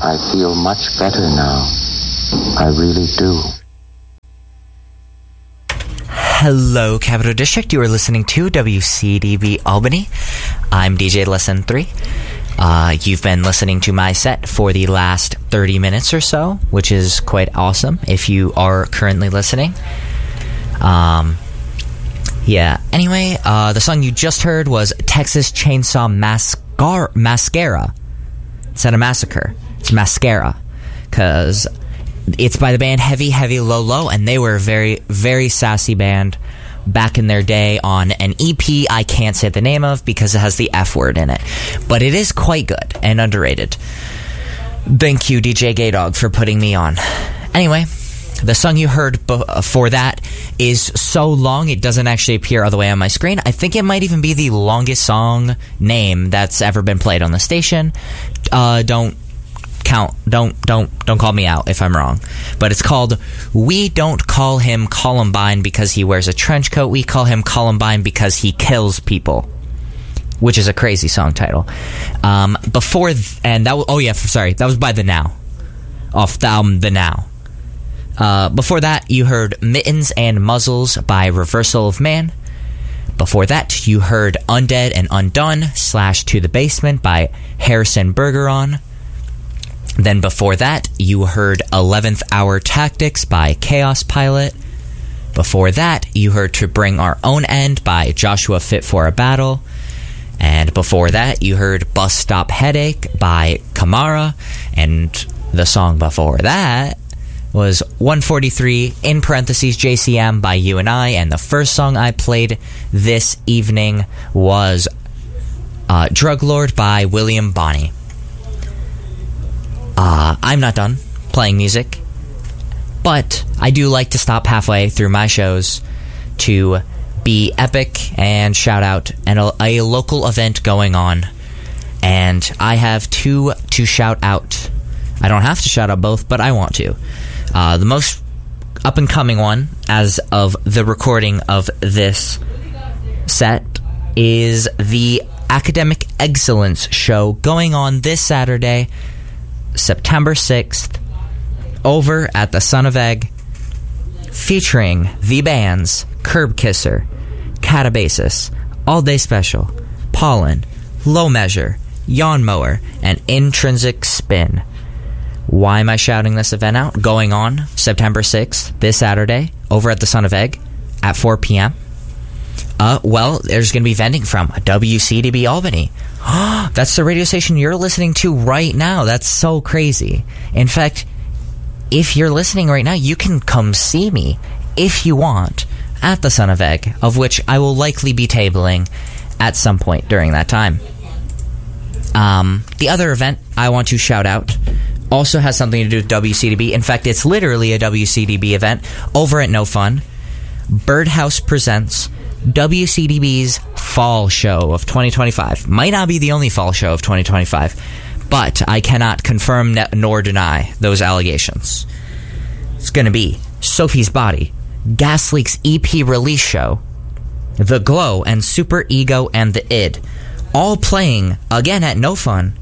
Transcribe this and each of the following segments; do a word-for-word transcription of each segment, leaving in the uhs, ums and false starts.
I feel much better now. I really do. Hello, Capital District. You are listening to W C D B Albany. I'm D J Lesson three. Uh, you've been listening to my set for the last thirty minutes or so, which is quite awesome if you are currently listening. Um, yeah. Anyway, uh, the song you just heard was Texas Chainsaw Mascar- Mascara. It's not a massacre. It's Mascara. Because it's by the band Heavy Heavy Low Low, and they were a very, very sassy band back in their day on an E P I can't say the name of because it has the F word in it. But it is quite good and underrated. Thank you, D J Gaydog, for putting me on. Anyway, the song you heard before that is so long it doesn't actually appear all the way on my screen. I think it might even be the longest song name that's ever been played on the station. Uh, don't count. Don't don't don't call me out if I'm wrong. But it's called We Don't Call Him Columbine Because He Wears a Trench Coat. We call him Columbine because he kills people. Which is a crazy song title. Um, before th- and that was, oh yeah, sorry, that was by The Now, off the album The Now. Uh, before that, you heard Mittens and Muzzles by Reversal of Man. Before that, you heard Undead and Undone slash To the Basement by Harrison Bergeron. Then before that, you heard eleventh Hour Tactics by Chaos Pilot. Before that, you heard To Bring Our Own End by Joshua Fit for a Battle. And before that, you heard Bus Stop Headache by Kamara. And the song before that was one forty-three, in parentheses, J C M by You and I. And the first song I played this evening was uh, Drug Lord by William Bonney. Uh, I'm not done playing music, but I do like to stop halfway through my shows to be epic and shout out an, a local event going on. And I have two to shout out. I don't have to shout out both, but I want to. Uh, the most up-and-coming one, as of the recording of this set, is the Academic Excellence Show going on this Saturday, September sixth, over at the Son of Egg, featuring the bands Curb Kisser, Catabasis, All Day Special, Pollen, Low Measure, Yawn Mower, and Intrinsic Spin. Why am I shouting this event out? Going on September sixth, this Saturday, over at the Son of Egg at four p.m. Uh, well, there's going to be vending from W C D B Albany. That's the radio station you're listening to right now. That's so crazy. In fact, if you're listening right now, you can come see me, if you want, at the Son of Egg, of which I will likely be tabling at some point during that time. Um, the other event I want to shout out also has something to do with W C D B. In fact, it's literally a W C D B event over at No Fun. Birdhouse presents W C D B's Fall Show of twenty twenty-five. Might not be the only fall show of twenty twenty-five, but I cannot confirm nor deny those allegations. It's going to be Sophie's Body, Gas Leak's E P release show, The Glow and Super Ego and the Id, all playing again at No Fun.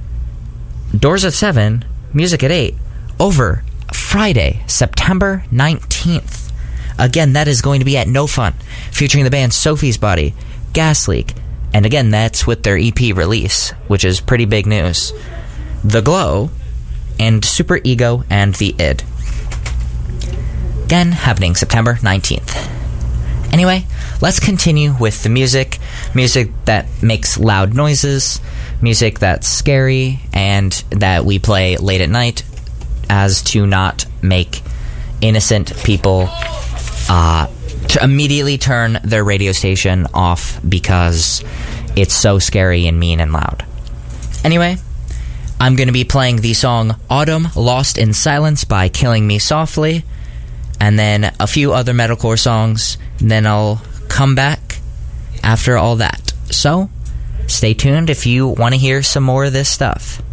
Doors at seven, music at eight, over Friday, September nineteenth. Again, that is going to be at No Fun, featuring the band Sophie's Body, Gas Leak, and again, that's with their E P release, which is pretty big news. The Glow, and Super Ego and the Id. Again, happening September nineteenth. Anyway, let's continue with the music. Music that makes loud noises, music that's scary, and that we play late at night as to not make innocent people uh, to immediately turn their radio station off because it's so scary and mean and loud. Anyway, I'm going to be playing the song Autumn Lost in Silence by Killing Me Softly, and then a few other metalcore songs, and then I'll come back after all that. So, stay tuned if you want to hear some more of this stuff.